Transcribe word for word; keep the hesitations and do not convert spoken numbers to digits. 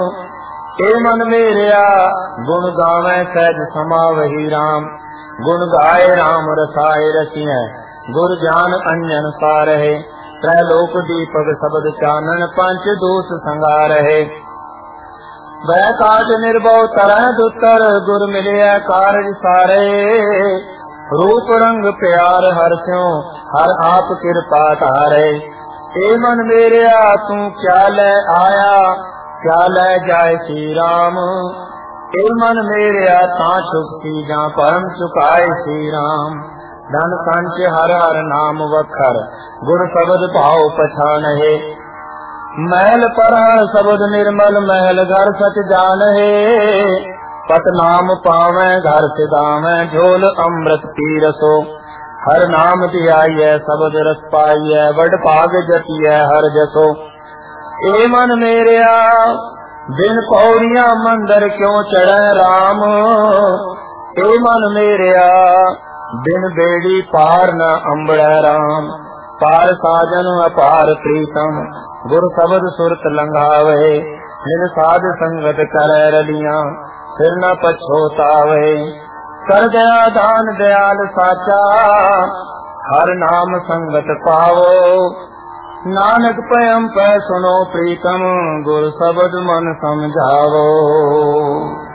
ए मन मेरिया गुण गावे सहज समावही राम। गुण गाए राम रसाए रसिय गुर ज्ञान अंजन सारहे। त्रैलोक दीपक शब्द चानन पंच दोष संगार है। वह काट निर्भव तरह दुतर गुर मिलिया कारज सारे। रूप रंग प्यार हर स्यों हर आप कृपा तारे। ए मन मेरिया तू क्या ले आया क्या ले जाए श्री राम। ए मन मेरिया ता चुकती जा परम चुकाए श्री राम। धन कंच हर हर नाम वखर गुर शब्द भाव पछान है। महल पर शब्द निर्मल महल घर सच जान है। पत नाम पावे घर सिदावे झोल अमृत पी रसो। हर नाम धियाइए शब्द रस पाइए बड़ भाग जपिए हर जसो। ए मन मेरिया बिन पौड़िया मंदिर क्यों चढ़े राम। ए मन मेरिया बिन बेड़ी पार न अम्बड़े राम। पार साजन अपार प्रीतम गुर शब्द सुरत लंघावे। निज साध संगत करे रलिया फिर न पछोतावे। कर दया दान दयाल साचा हर नाम संगत पावो। नानक पयम पै सुनो प्रीतम गुर शब्द मन समझावो।